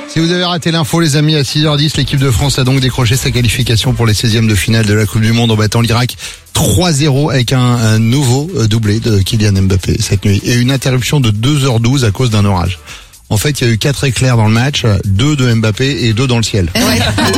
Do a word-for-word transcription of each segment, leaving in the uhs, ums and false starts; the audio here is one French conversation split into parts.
Si vous avez raté l'info, les amis, à six heures dix, l'équipe de France a donc décroché sa qualification pour les seizièmes de finale de la Coupe du Monde en battant l'Irak trois zéro avec un, un nouveau doublé de Kylian Mbappé cette nuit et une interruption de deux heures douze à cause d'un orage. En fait, il y a eu quatre éclairs dans le match, deux de Mbappé et deux dans le ciel. Ouais.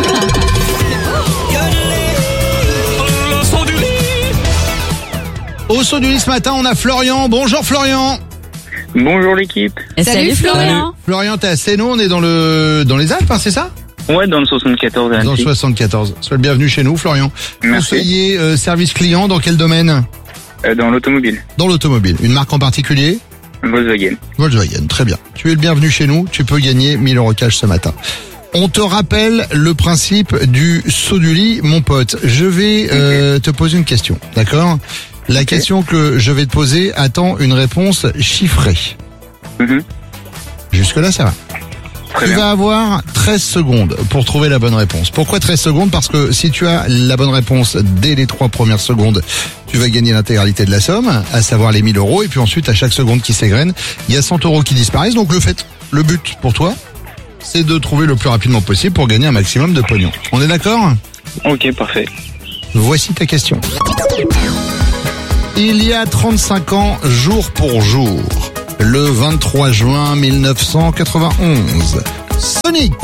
Au saut du lit ce matin, on a Florian. Bonjour Florian. Bonjour l'équipe. Et salut Florian. Florian, t'es à Sénaux, on est dans le dans les Alpes, hein, c'est ça? Ouais, dans le soixante-quatorze. Dans le soixante-quatorze. Sois le bienvenu chez nous, Florian. Merci. Conseiller euh, service client, dans quel domaine? Euh, dans l'automobile. Dans l'automobile. Une marque en particulier? Volkswagen. Volkswagen, très bien. Tu es le bienvenu chez nous, tu peux gagner mille euros cash ce matin. On te rappelle le principe du saut du lit, mon pote. Je vais euh, te poser une question, d'accord? La Okay. question que je vais te poser attend une réponse chiffrée. Mhm. Jusque-là, ça va. Très Tu bien. vas avoir treize secondes pour trouver la bonne réponse. Pourquoi treize secondes? Parce que si tu as la bonne réponse dès les trois premières secondes, tu vas gagner l'intégralité de la somme, à savoir les mille euros. Et puis ensuite, à chaque seconde qui s'égrène, il y a cent euros qui disparaissent. Donc le fait, le but pour toi, c'est de trouver le plus rapidement possible pour gagner un maximum de pognon. On est d'accord? Ok, parfait. Voici ta question. Il y a trente-cinq ans, jour pour jour, le vingt-trois juin mille neuf cent quatre-vingt-onze, Sonic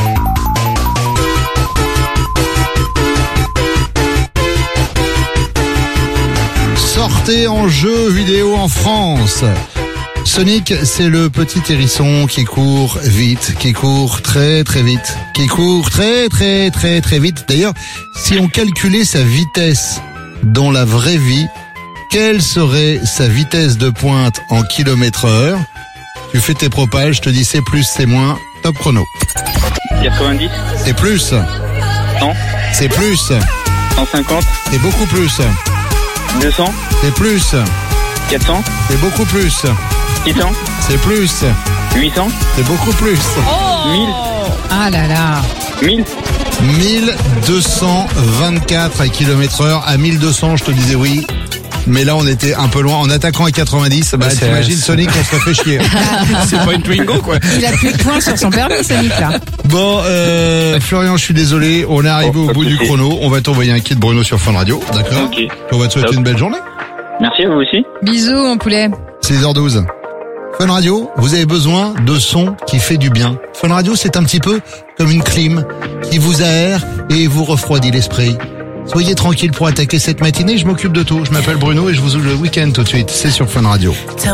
sortait en jeu vidéo en France. Sonic, c'est le petit hérisson qui court vite, qui court très très vite, qui court très très très très vite. D'ailleurs, si on calculait sa vitesse dans la vraie vie, quelle serait sa vitesse de pointe en kilomètres heure? Tu fais tes propages, je te dis c'est plus, c'est moins, top chrono. quatre-vingt-dix. C'est plus, cent. c'est plus, cent cinquante. c'est beaucoup plus, deux cents. c'est plus, quatre cents. c'est beaucoup plus, six cents. c'est plus, huit cents. c'est beaucoup plus. mille. Ah là là. mille. mille deux cent vingt-quatre à kilomètres heure. À mille deux cents, je te disais oui. Mais là, on était un peu loin. En attaquant à quatre-vingt-dix, bah, Ouais, c'est- t'imagines Sonic, on se fait chier. C'est pas une Twingo, quoi. Il a plus de points sur son permis, Sonic, là. Bon, euh, Florian, je suis désolé. On est arrivé Oh, au pas bout de du souci. chrono. On va t'envoyer un kit Bruno sur Fun Radio. D'accord? Ok. On va te souhaiter Top. une belle journée. Merci à vous aussi. Bisous, mon poulet. six heures douze. Fun Radio, vous avez besoin de son qui fait du bien. Fun Radio, c'est un petit peu comme une clim qui vous aère et vous refroidit l'esprit. Soyez tranquille pour attaquer cette matinée, je m'occupe de tout. Je m'appelle Bruno et je vous ouvre le week-end tout de suite. C'est sur Fun Radio.